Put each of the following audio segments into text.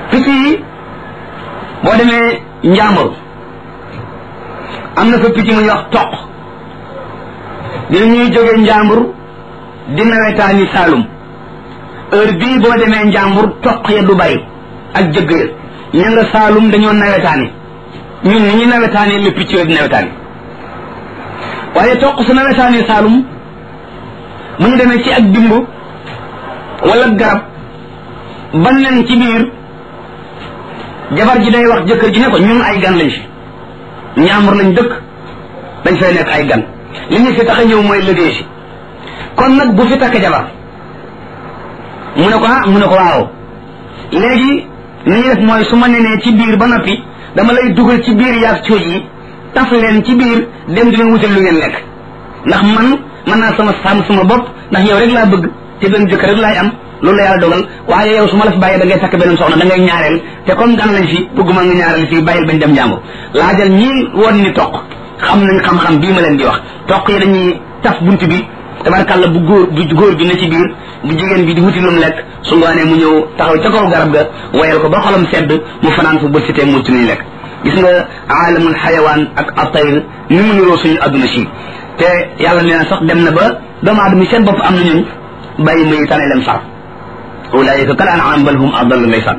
picc yi boo demee Njàmbur am na fa picc mu ñuy wax toq dina ñuy jóge Njàmbur di nawetaani Saalum heure bii boo demee Njàmbur toq ya du bari ak jëgg ya ña nga Saalum dañoo nawetaani ñun ni ñu nawetaani le picc yooyu di nawetaani waaye toq su nawetaani Saalum mu ñu demee ci ak dimb wala garab ban leen ci biir jabar ji day wax jëkkër ji ne ko ñun ay gan lañ fi Njàmbur lañ dëkk dañ fay nekk ay gan li ñu fi tax a ñëw mooy liggéey si kon nag bu fi takk jabar mu ne ko waaw léegi ni ñuy def mooy su ma nenee ci biir ba noppi dama lay dugal ci biir yaag cooj yi taf leen ci biir dem di leen wutal lu ngeen lekk ndax man mën naa sàmm sama bopp ndax yow rek laa bëgg te benn jëkkër rek laay am loolu la yàlla dogal waaye yow su ma la fi bàyyee da ngay takk beneen soxna da ngay ñaareel te comme gan lañ fi bëgguma nga ñaareel fii bàyyil bañ dem Njàmbur laajal ñii woon ni toq xam nañ xam-xam bii ma leen di wax toq yi dañuy taf bunt bi tabarkàlla bu góor bi ne ci biir bu jigéen bi di wuti lu mu lekk su ngoonee mu ñëw taxaw ca kaw garab ga woyal ko ba xolam sedd mu fanaan fu bët sitee mucc nañ lekk gis nga aalamul xayawaan ak atayr ni mu niroo suñu adduna si te yàlla nee na sax dem na ba doomu aadama seen bopp am na ñooñ bàyyi muy tane leen far ulaayika kal an'aam bal hum adall ndeysaan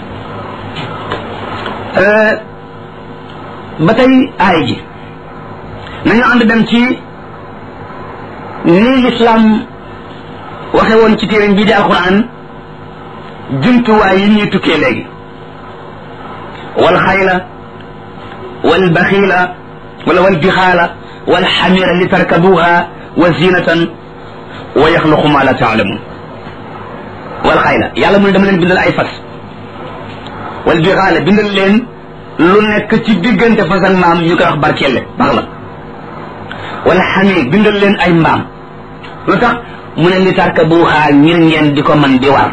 ba tey aay ji nañu ànd dem ci ni lislaam waxe woon ci téeréem bii di alquran jumtuwaay yi ñuy tukkee léegi wal xayla wal baxiila wala wal bixaala wal xamira li tarkabuha wa zinatan wa yaxluqu ma la taalamun wal xayla yàlla mu ne dama leen bindal ay fas wal bixaala bindal leen lu nekk ci diggante fas ak mbaam ñu koy wax barkelle baax la wala xamir bindal leen ay mbaam lu tax mu ne li tarkabuha ngir ngeen di ko man di war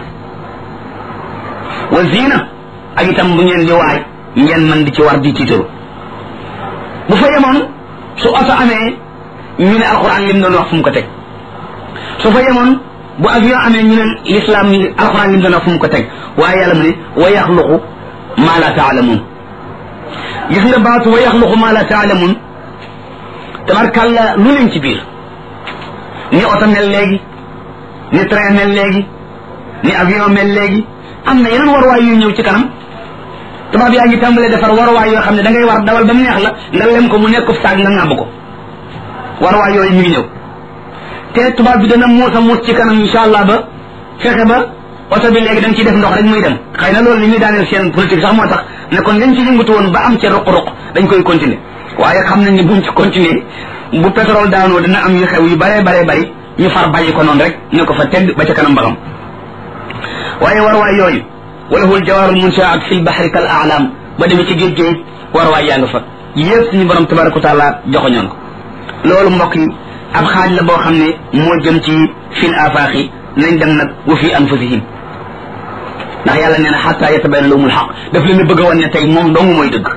wa zina ak itam bu ngeen di waaj ngeen man di ci war di tiitaru bu fa yemoon su oto amee ñu ne alquran lim doon wax fu mu ko teg su fa yemoon bu avion amee ñu ne l'islam alquran lim doon wax fu mu ko teg waaye yàlla mu ne wa yaxluqu ma la taalamun gis nga baatu wa yaxluqu ma la taalamun tabarkàlla lu leen ci biir ni oto mel léegi ni train mel léegi ni avion mel léegi am na yeneen waruwaay yu ñëw ci kanam tubaab yaa ngi tàmbalee defar waruwaay yoo xam ne da ngay war dawal ba mu neex la nga lem ko mu nekk saag nga ŋàbb ko waruwaay yooyu ñu ngi ñëw te tubaab bi dana muus a muus ci kanam insha allah ba fexe ba oto bi léegi dañ ciy def ndox rek muy dem xëy na loolu li ñuy daaneel seen politique sax moo tax ne kon lañ ci yëngatu woon ba am ca ruq-ruq dañ koy continuer waaye xam nañ ne buñ ci continuer bu pétrole daanoo dina am yu xew yu bare bari ñu far bàyyi ko noonu rek ne ko fa tedd ba ca kanam mbaxam waaye warwaay yooyu walahu aljawaarul munshaat fi lbahri kal a'lam ba demee ci géej géej warwaay yaa nga fa yëpp suñu borom tabaraka wa taala joxoñoon ko loolu mbokk yi ab xaaj la boo xam ne moo jëm ci fil afaaxi nañ dem nag wa fi anfusihim ndax yàlla nee na xatta yatabayyana lahumul xaq daf leen a bëgg a wan ne tey moom dong mooy dëgg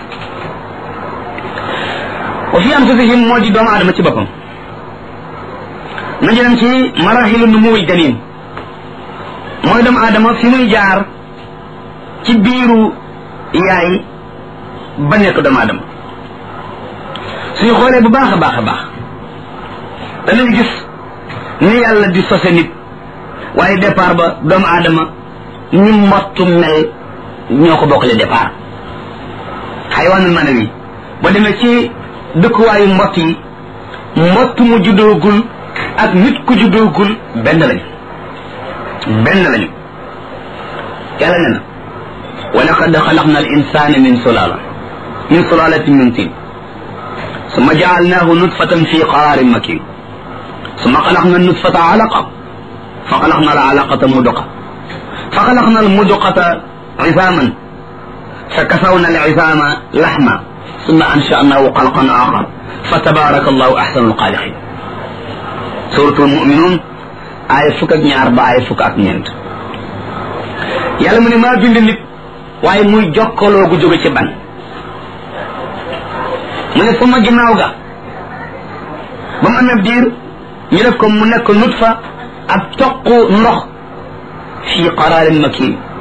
wa fi anfusihim moo di doomu aadama ci boppam nañu dem ci marahilu numuwil janin mooy doomu aadama fi muy jaar ci biiru yaay ba nekk doomu aadama suñu xoolee bu baax a baax a baax danañ gis ni yàlla di sose nit waaye départ ba doomu aadama ni mbottu mel ñoo ko bokkale départ xayawaanul manawi ba demee ci dëkkuwaayu mbott yi mbott mu juddoogul ak nit ku juddoogul benn lañu yàlla ne na wa laqad xalaqna al insana min sulalatin min tin summa jaalnahu nutfatan fi qararin makin summa xalaqna nutfata alaqa fa xalaqna al alaqata mudqa fa xalaqna al mudqata izaman fa kasawna al izama laxma summa ansha'nahu xalqan axar fa tabaraka allahu axsanu alxaaliqin suratul muminuun aaya fukk ak ñaar ba aaya fukk ak ñeent yàlla mu ne maa bind nit waaye muy jokkaloo gu jóge ci ban mu ne sama ginnaaw ga ba mu amee diir ñu def ko mu nekk nutfa ab toq ndox fii qaraarin makin